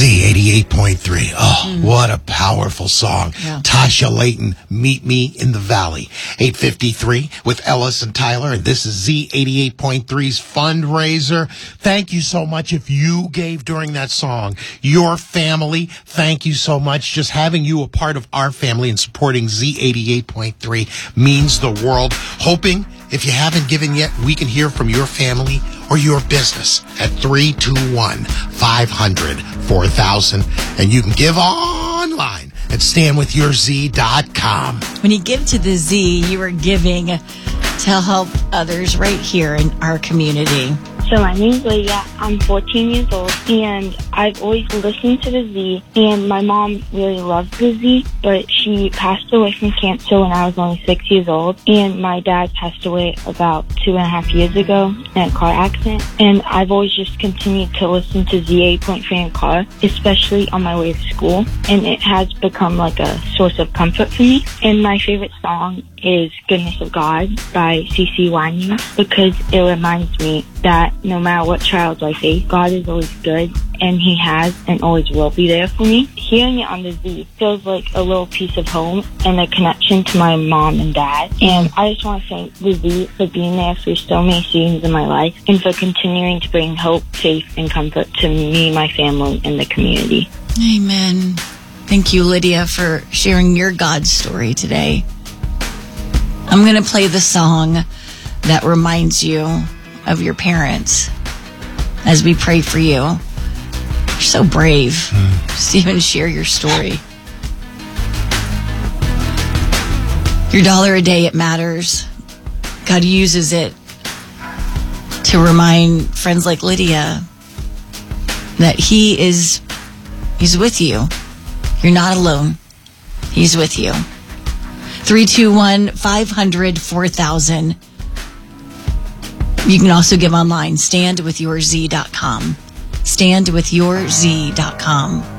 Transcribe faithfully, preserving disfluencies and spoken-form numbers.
Z eighty-eight point three. Oh, mm. what a powerful song. Yeah. Tasha Layton, Meet Me in the Valley. eight fifty-three with Ellis and Tyler, and this is Z eighty-eight point three's fundraiser. Thank you so much if you gave during that song. Your family, thank you so much. Just having you a part of our family and supporting Z eighty-eight point three means the world. Hoping, if you haven't given yet, we can hear from your family or your business at three two one, five hundred, four thousand. And you can give online at stand with your z dot com. When you give to the Z, you are giving to help others right here in our community. So my name's Lydia. I'm fourteen years old, and I've always listened to the Z, and my mom really loved the Z, but she passed away from cancer when I was only six years old, and my dad passed away about two and a half years ago in a car accident, and I've always just continued to listen to Z eight point three in the car, especially on my way to school, and it has become like a source of comfort for me. And my favorite song is Goodness of God by C C Winans, because it reminds me that no matter what trials I face, God is always good, and He has and always will be there for me. Hearing it on the Z feels like a little piece of home and a connection to my mom and dad. And I just want to thank the Z for being there through so many seasons in my life, and for continuing to bring hope, faith, and comfort to me, my family, and the community. Amen. Thank you, Lydia, for sharing your God story today. I'm going to play the song that reminds you of your parents as we pray for you. You're so brave mm. just even share your story. Your dollar a day, it matters. God uses it to remind friends like Lydia that He is He's with you. You're not alone. He's with you. three two one, five hundred, four thousand. You can also give online, stand with your z dot com. stand with your z dot com.